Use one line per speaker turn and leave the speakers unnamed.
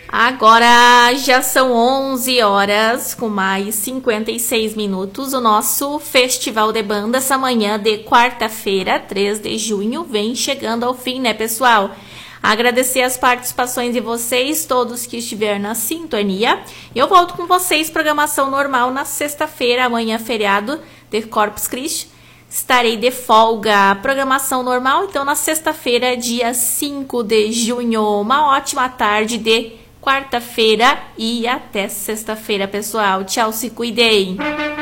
Agora já são 11 horas com mais 56 minutos. O nosso Festival de Banda essa manhã de quarta-feira, 3 de junho, vem chegando ao fim, né, pessoal? Agradecer as participações de vocês, todos que estiveram na sintonia. Eu volto com vocês, programação normal na sexta-feira, amanhã feriado de Corpus Christi. Estarei de folga, programação normal, então na sexta-feira, dia 5 de junho. Uma ótima tarde de quarta-feira e até sexta-feira, pessoal. Tchau, se cuidem!